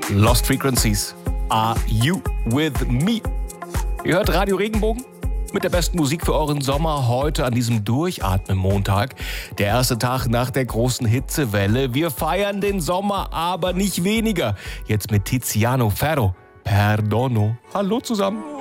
Lost Frequencies. Are you with me? Ihr hört Radio Regenbogen mit der besten Musik für euren Sommer heute an diesem Durchatmen-Montag. Der erste Tag nach der großen Hitzewelle. Wir feiern den Sommer, aber nicht weniger. Jetzt mit Tiziano Ferro. Perdono. Hallo zusammen.